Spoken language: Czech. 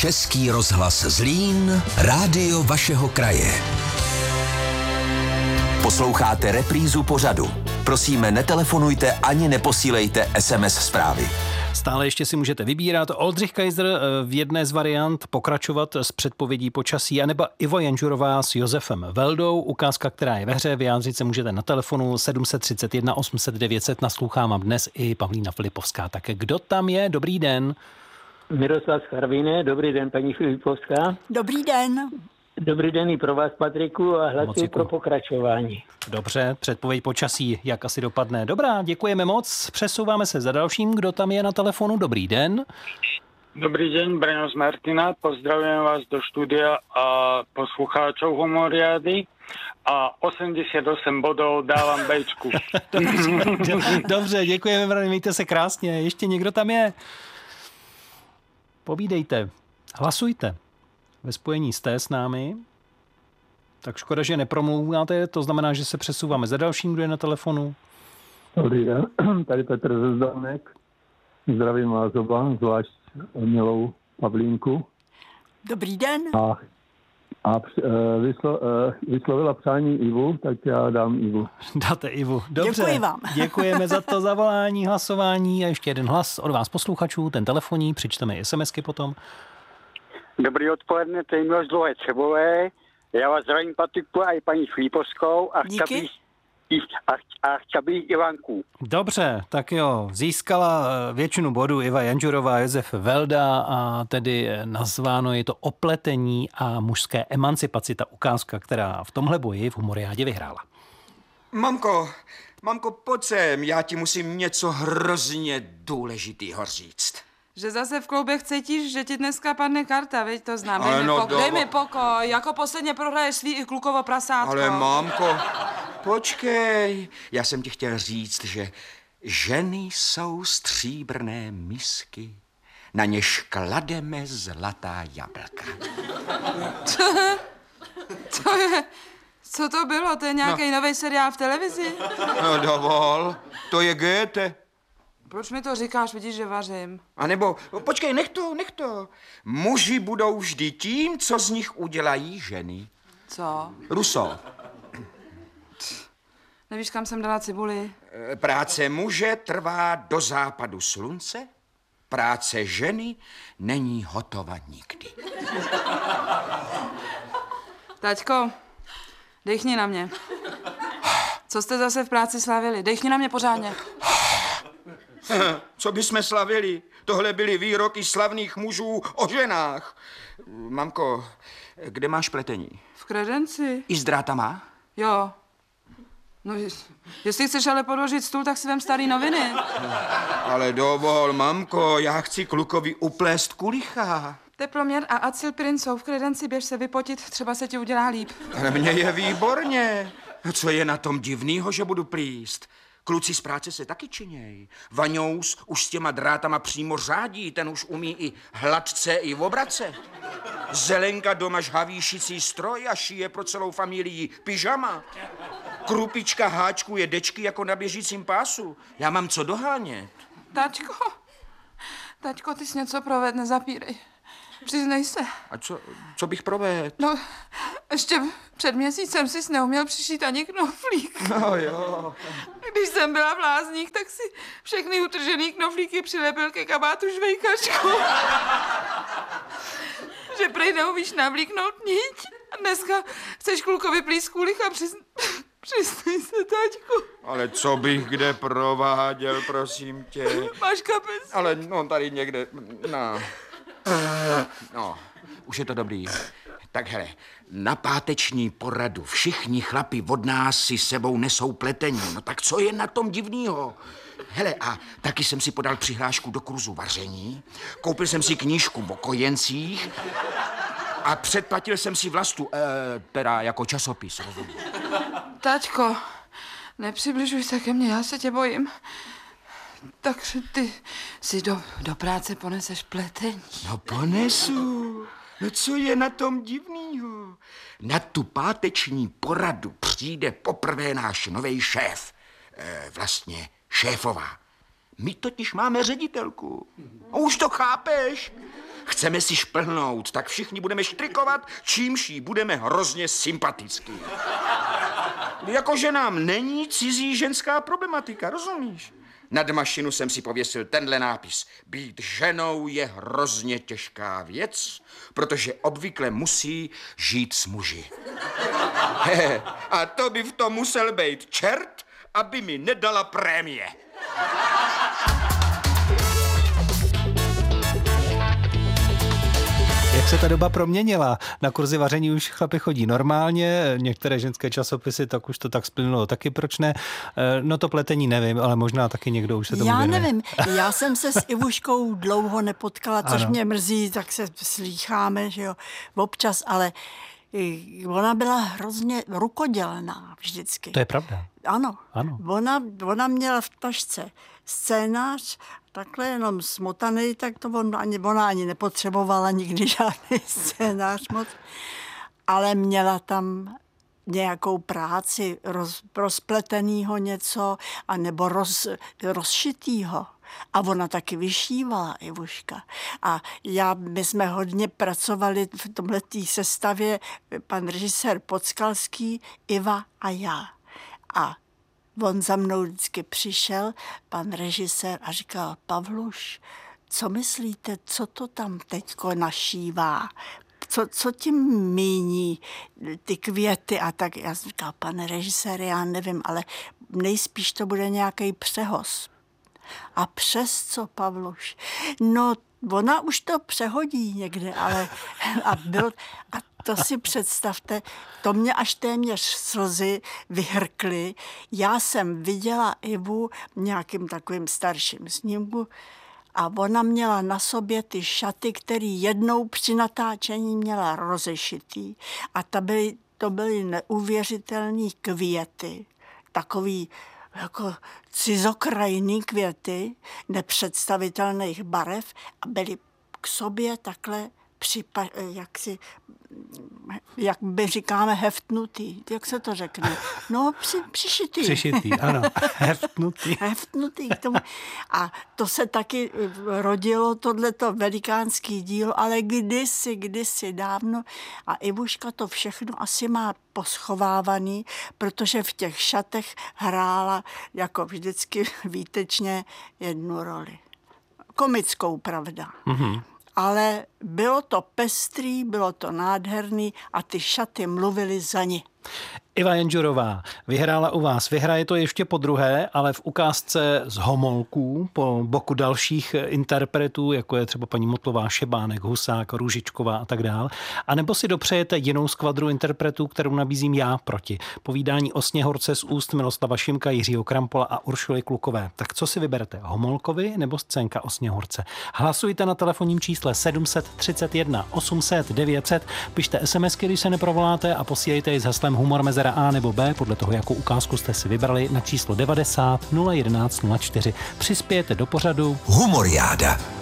Český rozhlas Zlín, rádio vašeho kraje. Posloucháte reprízu pořadu. Prosíme, netelefonujte ani neposílejte SMS zprávy. Stále ještě si můžete vybírat Oldřich Kaiser v jedné z variant, pokračovat s předpovědí počasí, anebo Ivo Janžurová s Josefem Veldou. Ukázka, která je ve hře, vyjádřit se můžete na telefonu 731 800 900. Naslouchá vám dnes i Pavlína Filipovská. Tak kdo tam je? Dobrý den. Miroslav z Karviné. Dobrý den, paní Filipovská. Dobrý den. Dobrý den i pro vás, Patriku, a hlasuji pro pokračování. Dobře, předpověď počasí, jak asi dopadne. Dobrá, děkujeme moc. Přesouváme se za dalším. Kdo tam je na telefonu? Dobrý den. Dobrý den, Breno z Martina. Pozdravím vás do studia a poslucháčov Humoriady. A 88 bodů dávám Bčku. Dobře, děkujeme, Breno, mějte se krásně. Ještě někdo tam je? Povídejte, hlasujte. Ve spojení jste s námi. Tak škoda, že nepromlouváte, to znamená, že se přesouváme za dalším, kdo je na telefonu. Dobrý den, tady Petr ze Zdánek. Zdravím vás oba, zvlášť milou Pavlínku. Dobrý den. A vyslovila přání Ivu, tak já dám Ivu. Dáte Ivu. Dobře. Děkuji vám. Děkujeme za to zavolání, hlasování a ještě jeden hlas od vás posluchačů, ten telefonní, přičteme i SMSky potom. Dobrý odpoledne, to je Miloš Dlouhé Třebové. Já vás zdravím, Patriku, a i paní Filipovskou a chtěl bych Ivanku. Dobře, tak jo, získala většinu bodů Iva Janžurová, Josef Velda a tedy nazváno je to Opletení a mužské emancipaci, ta ukázka, která v tomhle boji v Humoriádě vyhrála. Mamko, pojď sem, já ti musím něco hrozně důležitýho říct. Že zase v kloubech cítíš, že ti dneska padne karta, veď to znám. Dej mi pokoj, jako posledně prohraješ svý i klukovo prasátko. Ale mamko, počkej, já jsem ti chtěl říct, že ženy jsou stříbrné misky, na něž klademe zlatá jablka. Co to bylo? To je nějaký nový seriál v televizi? No dovol, to je Goethe. Proč mi to říkáš, vidíš, že vařím? A nebo, počkej, nech to. Muži budou vždy tím, co z nich udělají ženy. Co? Rousseau. Nevíš, kam jsem dala cibuli? Práce muže trvá do západu slunce, práce ženy není hotova nikdy. Taťko, dechni na mě. Co jste zase v práci slavili? Dechni na mě pořádně. Co bychom slavili? Tohle byly výroky slavných mužů o ženách. Mamko, kde máš pletení? V kredenci. I s drátama? Jo. No, jestli chceš ale podložit stůl, tak si vem starý noviny. Ale dovol, mamko, já chci klukovi uplést kulicha. Teploměr a acylpirin jsou v kredenci, běž se vypotit, třeba se ti udělá líp. Ale mně je výborně. Co je na tom divnýho, že budu plíst? Kluci z práce se taky činěj. Vaňous už s těma drátama přímo řádí, ten už umí i hladce, i v obrace. Zelenka doma žhaví šicí stroj a šije pro celou familii pyžama. Krupička háčkuje dečky jako na běžícím pásu. Já mám co dohánět. Taťko, ty jsi něco proved, nezapírej. Přiznej se. A co bych provedl? No, ještě před měsícem jsi neuměl přišít ani knoflík. No jo. Když jsem byla v Lázních, tak si všechny utržený knoflíky přilepil ke kabátu žvejkačku. Že prej neumíš navlíknout niť. A dneska chceš klukovi plíst kulich a přiznej se, taťku. Ale co bych kde prováděl, prosím tě. Máš kapes? Ale no tady někde, No, už je to dobrý. Tak hele, na páteční poradu všichni chlapi od nás si sebou nesou pletení. No tak co je na tom divnýho? Hele, a taky jsem si podal přihlášku do kurzu vaření, koupil jsem si knížku o kojencích a předplatil jsem si Vlastu, teda jako časopis, rozumíš? Taťko, nepřibližuj se ke mně, já se tě bojím. Takže ty si do práce poneseš pletení. No ponesu. No co je na tom divnýho? Na tu páteční poradu přijde poprvé náš novej šéf. Vlastně šéfová. My totiž máme ředitelku. Už to chápeš? Chceme si šplhnout, tak všichni budeme štrikovat, čímž jí budeme hrozně sympatický. Jakože nám není cizí ženská problematika, rozumíš? Nad mašinu jsem si pověsil tenhle nápis. Být ženou je hrozně těžká věc, protože obvykle musí žít s muži. A to by v tom musel být čert, aby mi nedala prémie. Jak se ta doba proměnila? Na kurzy vaření už chlapi chodí normálně, některé ženské časopisy, tak už to tak splynulo, taky proč ne? No to pletení nevím, ale možná taky někdo už se tomu věnuje. Já nevím, já jsem se s Ivuškou dlouho nepotkala, což mě mrzí, tak se slýcháme, že jo, občas, ale ona byla hrozně rukodělná vždycky. To je pravda. Ano. Ona měla v tašce scénář, takhle jenom smotaný, tak to ona ani nepotřebovala nikdy žádný scénář moc, ale měla tam nějakou práci, rozpletenýho něco, anebo rozšitýho. A ona taky vyšívala, Ivuška. A my jsme hodně pracovali v tomhletý sestavě, pan režisér Podskalský, Iva a já. A on za mnou vždycky přišel, pan režisér, a říkal: Pavluš, co myslíte, co to tam teďko našívá? Co tím míní ty květy a tak? Já jsem říkal: pane režisér, já nevím, ale nejspíš to bude nějaký přehoz. A přes co, Pavluš? No, ona už to přehodí někde, ale a to si představte, to mě až téměř slzy vyhrkly. Já jsem viděla Ivu v nějakým takovým starším snímku a ona měla na sobě ty šaty, které jednou při natáčení měla rozešitý. A to byly neuvěřitelné květy, takový jako cizokrajný květy nepředstavitelných barev a byly k sobě takhle jak by říkáme, heftnutý. Jak se to řekne? No, přišitý. Přišitý, ano. Heftnutý. Heftnutý k tomu. A to se taky rodilo, tohleto velikánský dílo, ale kdysi dávno. A Ivuška to všechno asi má poschovávaný, protože v těch šatech hrála jako vždycky výtečně jednu roli. Komickou, pravda. Mm-hmm. Ale bylo to pestrý, bylo to nádherný a ty šaty mluvily za ní. Iva Janžurová vyhrála u vás. Vyhraje to ještě podruhé, ale v ukázce z Homolků po boku dalších interpretů, jako je třeba paní Motlová, Šebánek, Husák, Růžičková a tak dál. A nebo si dopřejete jinou skvadru interpretů, kterou nabízím já proti. Povídání o Sněhorce z úst Miloslava Šimka, Jiřího Krampola a Uršuly Klukové. Tak co si vyberete? Homolkovi nebo scénka o Sněhorce? Hlasujte na telefonním čísle 731 800 900, pište SMSky, když se neprovoláte, a posílejte ji s heslem Humor mezera A nebo B, podle toho, jakou ukázku jste si vybrali, na číslo 90 011 04. Přispějete do pořadu Humoriáda.